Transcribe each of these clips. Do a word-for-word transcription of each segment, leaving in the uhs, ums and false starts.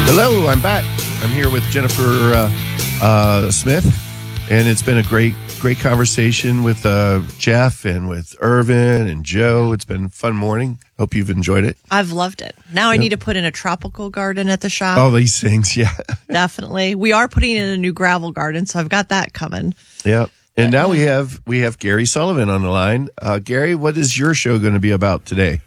Hello, I'm back. I'm here with Jennifer uh, uh, Smith, and it's been a great, great conversation with uh, Jeff and with Irvin and Joe. It's been a fun morning. Hope you've enjoyed it. I've loved it. Now I yep. need to put in a tropical garden at the shop. Oh, these things, yeah. Definitely. We are putting in a new gravel garden, so I've got that coming. Yeah. And now we have we have Gary Sullivan on the line. Uh, Gary, what is your show going to be about today?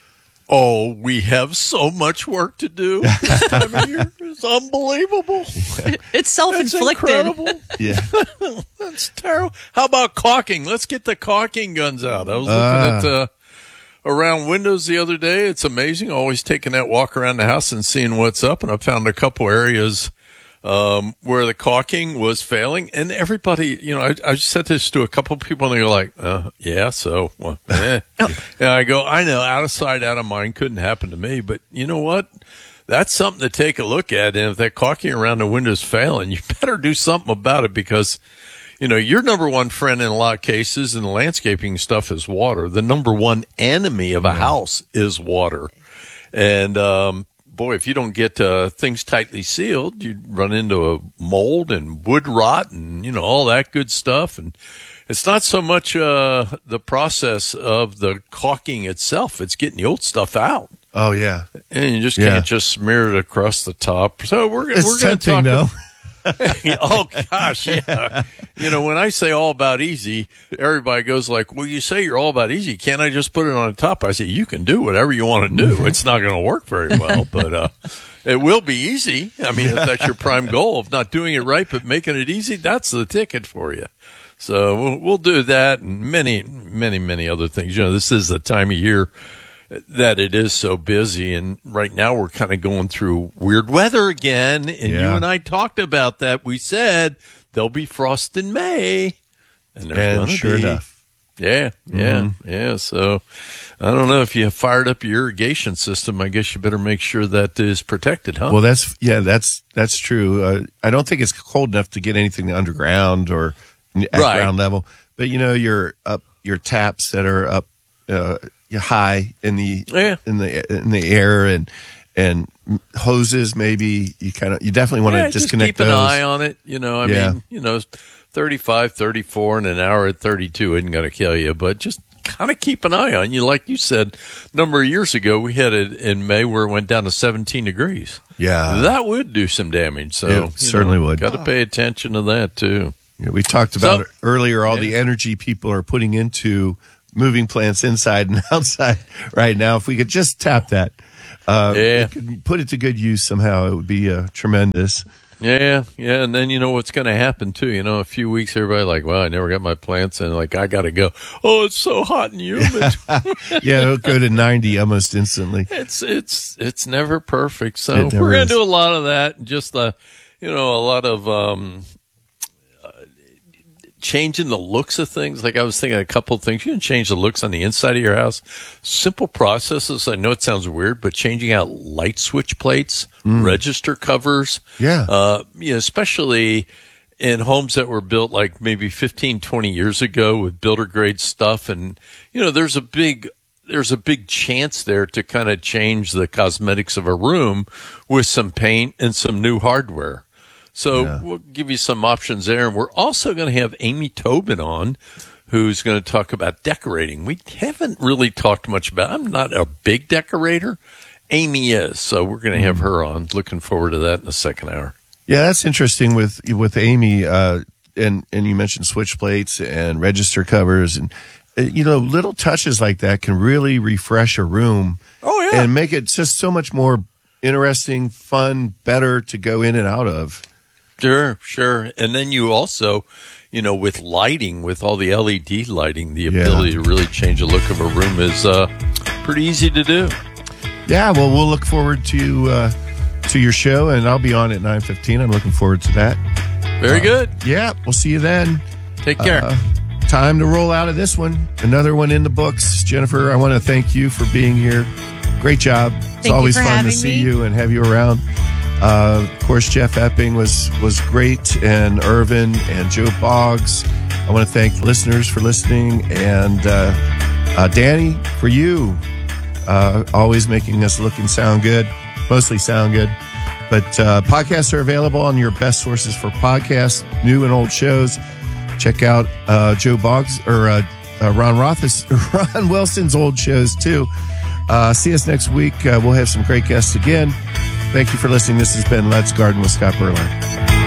Oh, we have so much work to do this time of year. It's unbelievable. It's self-inflicted. That's incredible. Yeah. That's terrible. How about caulking? Let's get the caulking guns out. I was looking uh. at uh, around windows the other day. It's amazing. Always taking that walk around the house and seeing what's up. And I found a couple areas um, where the caulking was failing. And everybody, you know, I, I said this to a couple of people, and they go like, uh, yeah, so, well, eh. Oh. And I go, I know, out of sight, out of mind, couldn't happen to me. But you know what? That's something to take a look at. And if that caulking around the window's failing, you better do something about it, because, you know, your number one friend in a lot of cases in the landscaping stuff is water. The number one enemy of a house is water. And, um, boy, if you don't get uh, things tightly sealed, you run into a mold and wood rot and, you know, all that good stuff. And it's not so much uh, the process of the caulking itself. It's getting the old stuff out. Oh, yeah. And you just yeah. can't just smear it across the top. So we're, it's we're going to talk. Though. Oh, gosh, yeah. You know, when I say all about easy, everybody goes like, well, you say you're all about easy. Can't I just put it on the top? I say, you can do whatever you want to do. It's not going to work very well, but uh, it will be easy. I mean, if that's your prime goal of not doing it right but making it easy, that's the ticket for you. So we'll, we'll do that and many, many, many other things. You know, this is the time of year that it is so busy, and right now we're kind of going through weird weather again, and yeah. you and I talked about that. We said there'll be frost in May, and, and sure be. enough. Yeah, yeah, mm-hmm. yeah. So I don't know if you have fired up your irrigation system. I guess you better make sure that is protected, huh? Well, that's, yeah, that's, that's true. Uh, I don't think it's cold enough to get anything underground or at right. ground level, but you know, your up, your taps that are up, uh, high in the yeah. in the in the air, and and hoses, maybe you kind of you definitely want yeah, to disconnect just keep those. an eye on it. You know, I yeah. mean, you know, thirty-five, thirty-four in an hour at thirty-two isn't going to kill you, but just kind of keep an eye on you. Like you said, a number of years ago, we had it in May where it went down to seventeen degrees. Yeah, that would do some damage. So it certainly know, would. Got to pay attention to that too. Yeah, we talked about so, earlier all yeah. the energy people are putting into moving plants inside and outside right now. If we could just tap that, uh, yeah. could put it to good use somehow, it would be uh, tremendous. Yeah, yeah, and then you know what's going to happen too. You know, a few weeks, everybody like, well, I never got my plants, and like, I got to go. Oh, it's so hot and humid. Yeah, it'll go to ninety almost instantly. It's it's it's never perfect. So It never we're going is. to do a lot of that. Just the, you know, a lot of um, uh, changing the looks of things. Like I was thinking a couple of things. You can change the looks on the inside of your house. Simple processes. I know it sounds weird, but changing out light switch plates, mm. register covers. Yeah. Uh, you know, especially in homes that were built like maybe fifteen, twenty years ago with builder grade stuff. And, you know, there's a big, there's a big chance there to kind of change the cosmetics of a room with some paint and some new hardware. So yeah. we'll give you some options there. And we're also going to have Amy Tobin on, who's going to talk about decorating. We haven't really talked much about, I'm not a big decorator. Amy is. So we're going to have her on. Looking forward to that in the second hour. Yeah, that's interesting with with Amy. Uh, and, and you mentioned switch plates and register covers. And, uh, you know, little touches like that can really refresh a room. Oh, yeah. And make it just so much more interesting, fun, better to go in and out of. Sure, sure. And then you also, you know, with lighting, with all the L E D lighting, the ability yeah. to really change the look of a room is uh, pretty easy to do. Yeah, well, we'll look forward to uh, to your show, and I'll be on at nine fifteen. I'm looking forward to that. Very uh, good. Yeah, we'll see you then. Take care. Uh, time to roll out of this one. Another one in the books. Jennifer, I want to thank you for being here. Great job. It's Thank always you for fun to having see me. you and have you around. Uh, of course, Jeff Epping was, was great, and Irvin and Joe Boggs. I want to thank listeners for listening, and uh, uh, Danny, for you, uh, always making us look and sound good, mostly sound good. But uh, podcasts are available on your best sources for podcasts, new and old shows. Check out uh, Joe Boggs or uh, uh, Ron Roth's, Ron Wilson's old shows too. Uh, see us next week. Uh, we'll have some great guests again. Thank you for listening. This has been Let's Garden with Scott Berline.